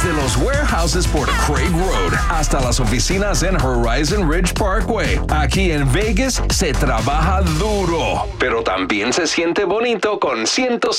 Desde los warehouses por Craig Road hasta las oficinas en Horizon Ridge Parkway. Aquí en Vegas se trabaja duro, pero también se siente bonito con 100